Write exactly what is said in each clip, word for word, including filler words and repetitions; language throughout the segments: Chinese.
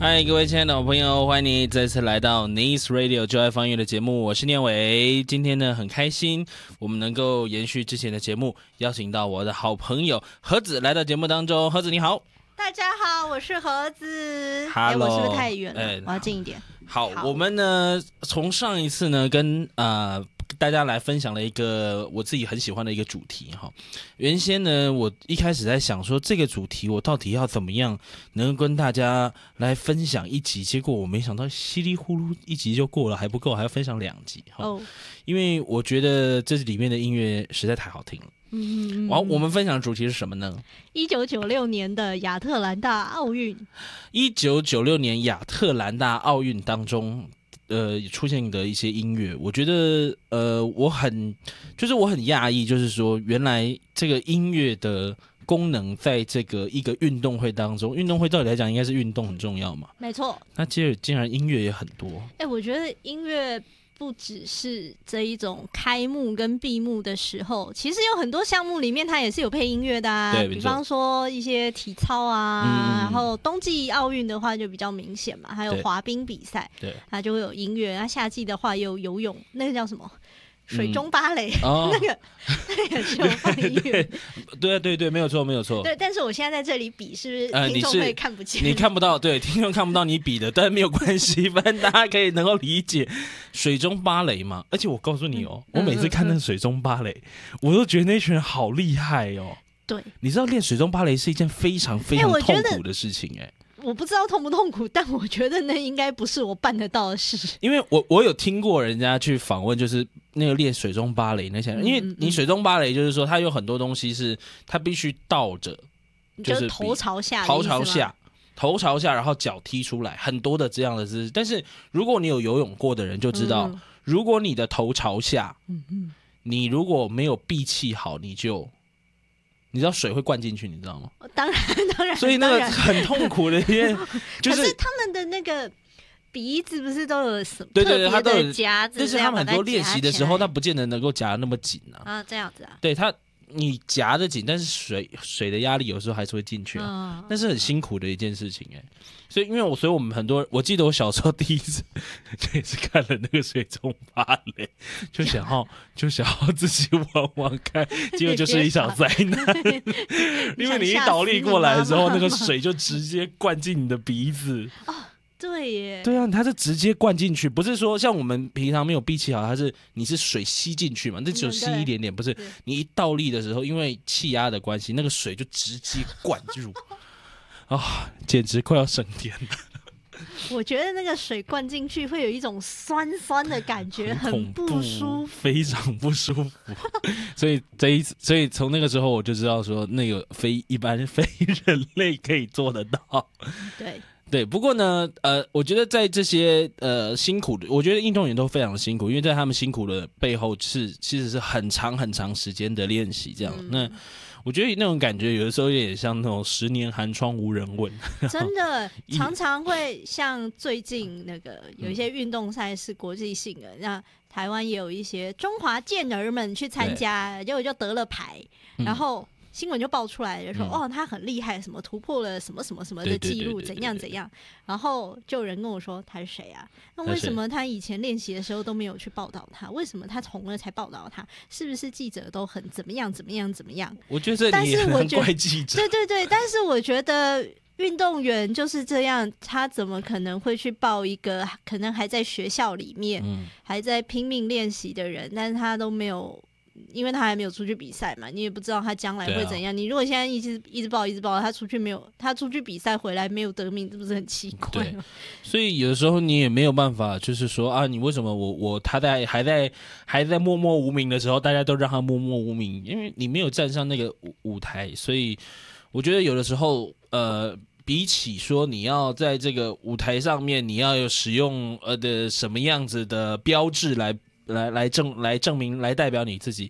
嗨，各位亲爱的好朋友，欢迎你再次来到 Nice Radio 就爱放乐的节目，我是念伟。今天呢，很开心我们能够延续之前的节目，邀请到我的好朋友盒子来到节目当中。盒子你好。 大家好，我是盒子。 Hello， 欸、我是不是太远了？ 欸、 我要近一点。 好，好我们呢，从上一次呢，跟呃大家来分享了一个我自己很喜欢的一个主题哈。原先呢，我一开始在想说这个主题我到底要怎么样能跟大家来分享一集，结果我没想到稀里呼噜一集就过了，还不够，还要分享两集哈。哦，因为我觉得这里面的音乐实在太好听了。嗯，然后我们分享的主题是什么呢？ 一九九六年的亚特兰大奥运。 一九九六年亚特兰大奥运当中，呃，出现的一些音乐，我觉得，呃，我很，就是我很讶异，就是说，原来这个音乐的功能在这个一个运动会当中，运动会照理来讲应该是运动很重要嘛， 没错。 那接着竟然音乐也很多。 哎、欸，我觉得音乐不只是这一种开幕跟闭幕的时候，其实有很多项目里面它也是有配音乐的啊。 对， 比方说一些体操啊，嗯、然后冬季奥运的话就比较明显嘛，还有滑冰比赛， 对， 它就会有音乐。那夏季的话也有游泳，那个叫什么？水中芭蕾， 嗯哦、 那个那个是有放音乐。 对对对，没有错没有错。 对，但是我现在在这里比，是不是听众会看不见？ 呃、你, 你看不到，对，听众看不到你比的，但没有关系，反正大家可以能够理解水中芭蕾嘛。而且我告诉你哦，嗯、我每次看那个水中芭蕾，嗯嗯、我都觉得那群人好厉害哦。 对， 你知道练水中芭蕾是一件非常非常痛苦的事情哎、欸。 我不知道痛不痛苦，但我觉得那应该不是我办得到的事。 因为我我有听过人家去访问，就是那个练水中芭蕾那些人，因为你水中芭蕾就是说，它有很多东西是它必须倒着， 就是头朝下， 头朝下，头朝下，然后脚踢出来，很多的这样的姿势。但是如果你有游泳过的人就知道，嗯、如果你的头朝下，嗯嗯，你如果没有闭气好，你就。你知道水会灌进去，你知道吗？ 当然，当然。 所以那个很痛苦的一件，就是。 可是他们的那个鼻子不是都有什么？ 对对对，他都有夹子， 但是他们很多练习的时候，他不见得能够夹得那么紧啊。 啊，这样子啊。 对他，你夹得紧，但是水水的压力有时候还是会进去啊。那、嗯、是很辛苦的一件事情哎、欸。所以，因为我，所以我们很多，我记得我小时候第一次也是看了那个水中芭蕾，就想要就想要自己玩玩看，结果就是一场灾难，因为你一倒立过来的时候，那个水就直接灌进你的鼻子。 哦，对耶。 对啊，它是直接灌进去，不是说像我们平常没有闭气好，它是你是水吸进去嘛，那只有吸一点点，不是你一倒立的时候，因为气压的关系，那个水就直接灌入。啊、哦，简直快要升天了！ 我觉得那个水灌进去会有一种酸酸的感觉，很不舒服， 非常不舒服。所以这一次，所以从那个时候我就知道说，那个非一般非人类可以做得到。 对对，不过呢，呃，我觉得在这些呃辛苦的，我觉得运动员都非常的辛苦，因为在他们辛苦的背后是其实是很长很长时间的练习，这样、嗯、那。我觉得那种感觉有的时候有点像那种十年寒窗无人问， 真的常常会像最近那个有一些运动赛是国际性的，那、嗯、台湾也有一些中华健儿们去参加，结果就得了牌，然后新闻就爆出来，就说、嗯、哦他很厉害，什么突破了什么什么什么的记录，怎样怎样，然后就有人跟我说他是谁啊？那为什么他以前练习的时候都没有去报道他？为什么他红了才报道他？是不是记者都很怎么样怎么样怎么样？ 我觉得你也很怪记者。 对对对，但是我觉得运动员就是这样，他怎么可能会去报一个可能还在学校里面、嗯、还在拼命练习的人，但是他都没有。因为他还没有出去比赛嘛，你也不知道他将来会怎样、啊、你如果现在一直一直报一直报，他出去没有他出去比赛回来没有得名，这不是很奇怪吗？ 对，所以有的时候你也没有办法就是说啊，你为什么我我他在还在还在默默无名的时候大家都让他默默无名，因为你没有站上那个 舞, 舞台，所以我觉得有的时候呃比起说你要在这个舞台上面你要有使用呃的什么样子的标志来来来证来证明来代表你自己，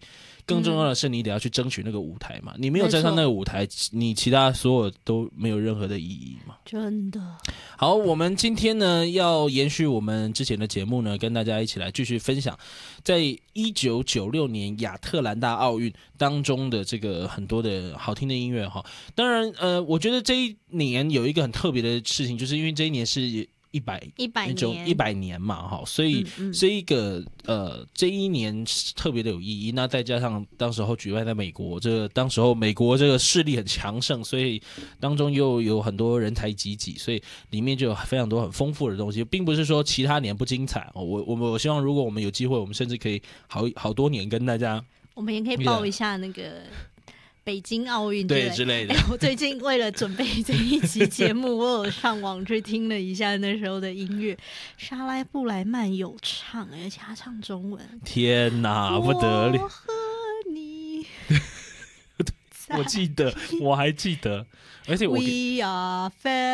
更重要的是你得要去争取那个舞台嘛。你没有站上那个舞台，你其他所有都没有任何的意义嘛。 真的。 好，我们今天呢要延续我们之前的节目呢，跟大家一起来继续分享，在一九九六年亚特兰大奥运当中的这个很多的好听的音乐哈。当然，呃，我觉得这一年有一个很特别的事情，就是因为这一年是一百一百年一百年嘛，哈，所以这一个、嗯嗯、呃这一年特别的有意义。那再加上当时候举办在美国，这个当时候美国这个势力很强盛，所以当中又有很多人才济济，所以里面就有非常多很丰富的东西，并不是说其他年不精彩。我我我我希望如果我们有机会，我们甚至可以好好多年跟大家， 我们也可以报一下那个。北京奥运对之类的、 欸。我最近为了准备这一期节目，我有上网去听了一下那时候的音乐，莎拉布莱曼有唱，而且他唱中文。 天哪，不得了！ 我和你， 我记得，我还记得，而且我 We are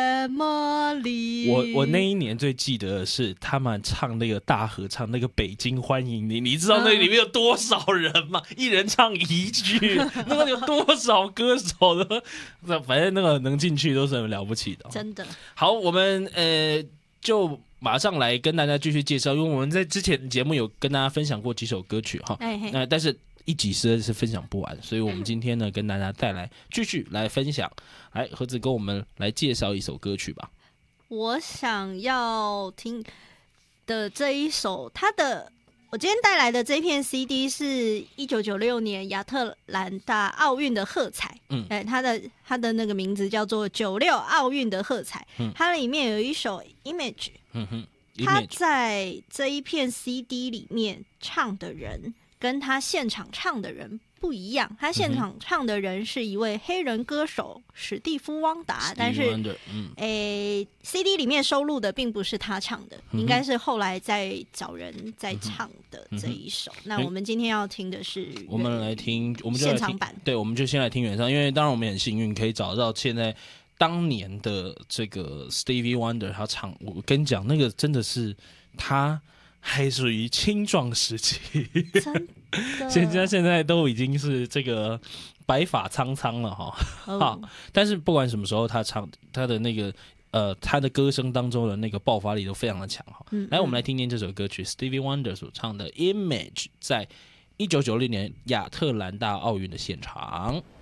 family。 我我那一年最记得的是他们唱那个大合唱，那个《北京欢迎你》，你知道那里面有多少人吗？嗯、一人唱一句，那个有多少歌手的？反正那个能进去都是很了不起的、哦。 真的。 好，我们呃就马上来跟大家继续介绍，因为我们在之前的节目有跟大家分享过几首歌曲哈。那、呃、但是。一集实在是分享不完，所以我们今天呢跟大家带来继续来分享。来，盒子跟我们来介绍一首歌曲吧。 我想要听的这一首，它的我今天带来的这片 C D 是一九九六年亚特兰大奥运的喝彩，嗯，哎，它的它的那个名字叫做九六奥运的喝彩，嗯，它里面有一首 Image， 嗯哼，它在这一片 C D 里面唱的人。跟他现场唱的人不一样，他现场唱的人是一位黑人歌手史蒂夫·汪达，但是、嗯欸、C D 里面收录的并不是他唱的，嗯、应该是后来再找人在唱的这一首。嗯、那我们今天要听的是， 我们来听，我们就来听现场版， 对，我们就先来听原唱，因为当然我们很幸运可以找到现在当年的这个 Stevie Wonder 他唱，我跟你讲，那个真的是他。还属于青壮时期， 真的， 现在现在都已经是这个白发苍苍了哈。好，但是不管什么时候他唱他的那个呃他的歌声当中的那个爆发力都非常的强哈。嗯嗯来，我们来听听这首歌曲 Stevie Wonder 所唱的《Image》，在一九九六年亚特兰大奥运的现场。